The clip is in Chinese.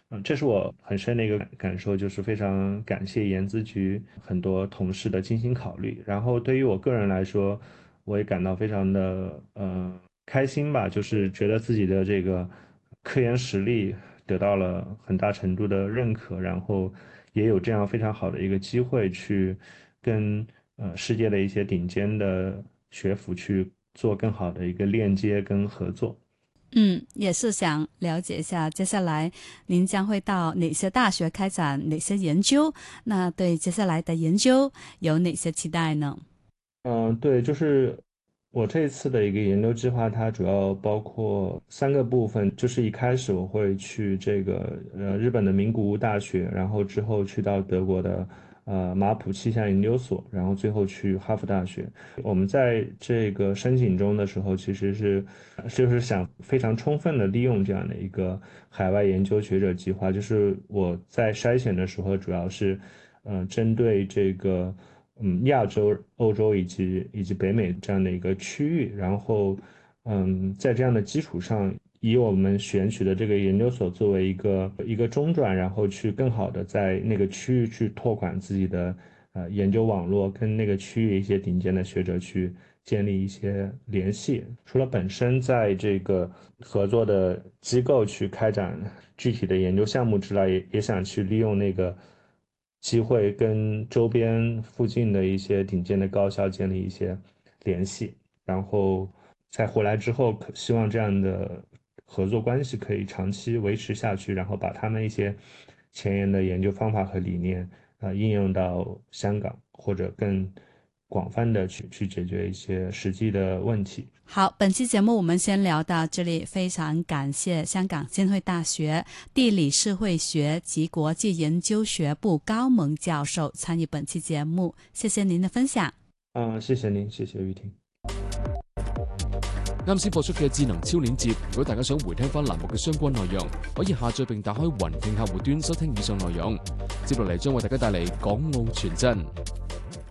这是我很深的一个感受，就是非常感谢研资局很多同事的精心考虑。然后对于我个人来说，我也感到非常的开心吧，就是觉得自己的这个科研实力得到了很大程度的认可，然后也有这样非常好的一个机会去跟世界的一些顶尖的学府去做更好的一个链接跟合作。 也是想了解一下，接下来您将会到哪些大学开展哪些研究？那对接下来的研究有哪些期待呢？ 对，就是我这一次的一个研究计划，它主要包括3个部分。就是一开始我会去这个日本的名古屋大学，然后之后去到德国的马普气象研究所，然后最后去哈佛大学。我们在这个申请中的时候，其实就是想非常充分的利用这样的一个海外研究学者计划。就是我在筛选的时候，主要是针对这个亚洲、欧洲以及北美这样的一个区域，然后在这样的基础上，以我们选取的这个研究所作为一个中转，然后去更好的在那个区域去拓宽自己的研究网络，跟那个区域一些顶尖的学者去建立一些联系。除了本身在这个合作的机构去开展具体的研究项目之外，也想去利用那个机会跟周边附近的一些顶尖的高校建立一些联系，然后在回来之后，希望这样的合作关系可以长期维持下去，然后把他们一些前沿的研究方法和理念应用到香港，或者更广泛的去解决一些实际的问题。 好，本期节目我们先聊到这里，非常感谢香港浸会大学地理社会学及国际研究学部高蒙教授参与本期节目，谢謝您的分享。 谢謝您，謝謝玉婷。 啱先播出嘅智能超鏈接，如果大家想回聽翻欄目嘅相關內容，可以下載並打開雲聽客戶端收聽以上內容。接落嚟將為大家帶嚟港澳傳真。